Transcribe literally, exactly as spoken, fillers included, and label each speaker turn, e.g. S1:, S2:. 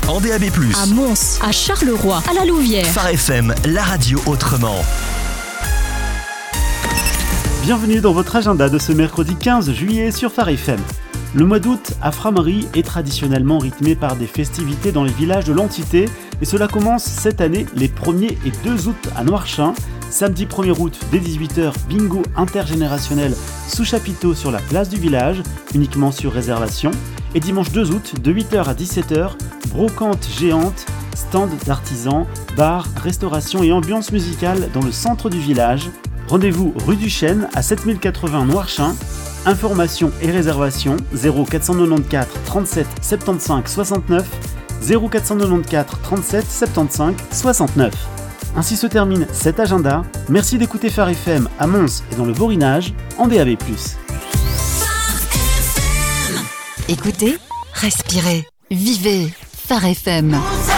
S1: en D A B plus,
S2: à Mons, à Charleroi, à la Louvière.
S1: Phare F M, la radio autrement.
S3: Bienvenue dans votre agenda de ce mercredi quinze juillet sur Phare F M. Le mois d'août à Frameries est traditionnellement rythmé par des festivités dans les villages de l'entité et cela commence cette année les premier et deux août à Noirchain. Samedi premier août dès dix-huit heures, bingo intergénérationnel sous chapiteau sur la place du village, uniquement sur réservation. Et dimanche deux août de huit heures à dix-sept heures, brocante géante, stand d'artisans, bar, restauration et ambiance musicale dans le centre du village. Rendez-vous rue du Chêne à sept mille quatre-vingts Noirchain. Informations et réservations zéro quatre cent quatre-vingt-quatorze trente-sept soixante-quinze soixante-neuf, zéro quatre cent quatre-vingt-quatorze trente-sept soixante-quinze soixante-neuf. Ainsi se termine cet agenda. Merci d'écouter Phare F M à Mons et dans le Borinage en D A B plus.
S4: Écoutez, respirez, vivez Phare F M.